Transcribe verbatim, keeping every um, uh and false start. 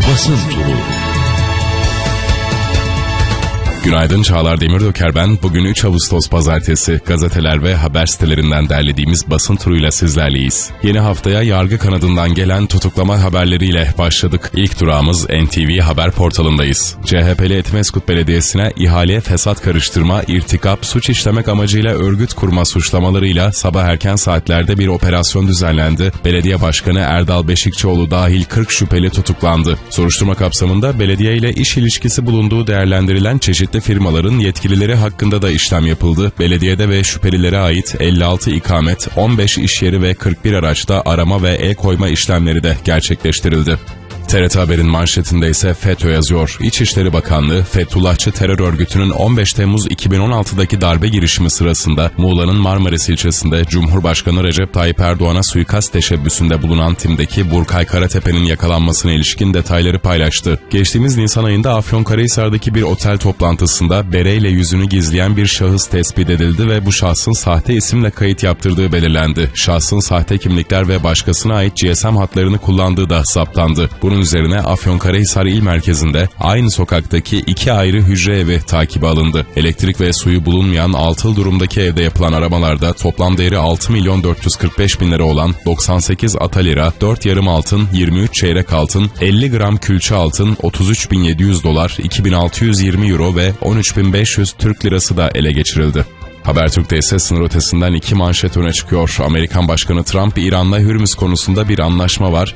Basın Turu. Günaydın, Çağlar Demirdöker ben. Bugün üç Ağustos Pazartesi. Gazeteler ve haber sitelerinden derlediğimiz basın turuyla sizlerleyiz. Yeni haftaya yargı kanadından gelen tutuklama haberleriyle başladık. İlk durağımız N T V Haber portalındayız. C H P'li Etimesgut Belediyesi'ne ihale, fesat karıştırma, irtikap, suç işlemek amacıyla örgüt kurma suçlamalarıyla sabah erken saatlerde bir operasyon düzenlendi. Belediye Başkanı Erdal Beşikçioğlu dahil kırk şüpheli tutuklandı. Soruşturma kapsamında belediye ile iş ilişkisi bulunduğu değerlendirilen çeşitli firmaların yetkilileri hakkında da işlem yapıldı. Belediyede ve şüphelilere ait elli altı ikamet, on beş iş yeri ve kırk bir araçta arama ve el koyma işlemleri de gerçekleştirildi. T R T Haber'in manşetinde ise FETÖ yazıyor. İçişleri Bakanlığı, Fethullahçı terör örgütünün on beş Temmuz iki bin on altıdaki darbe girişimi sırasında Muğla'nın Marmaris ilçesinde Cumhurbaşkanı Recep Tayyip Erdoğan'a suikast teşebbüsünde bulunan timdeki Burkay Karatepe'nin yakalanmasına ilişkin detayları paylaştı. Geçtiğimiz Nisan ayında Afyonkarahisar'daki bir otel toplantısında bereyle yüzünü gizleyen bir şahıs tespit edildi ve bu şahsın sahte isimle kayıt yaptırdığı belirlendi. Şahsın sahte kimlikler ve başkasına ait G S M hatlarını kullandığı da saptandı. Bunun üzerine Afyonkarahisar İl Merkezi'nde aynı sokaktaki iki ayrı hücre evi takibe alındı. Elektrik ve suyu bulunmayan altıl durumdaki evde yapılan aramalarda toplam değeri altı milyon dört yüz kırk beş bin lira olan doksan sekiz atalira, dört yarım altın, yirmi üç çeyrek altın, elli gram külçe altın, otuz üç bin yedi yüz dolar, iki bin altı yüz yirmi euro ve on üç bin beş yüz Türk lirası da ele geçirildi. Habertürk'te ise sınır ötesinden iki manşet öne çıkıyor. Amerikan Başkanı Trump, İran'la Hürmüz konusunda bir anlaşma var.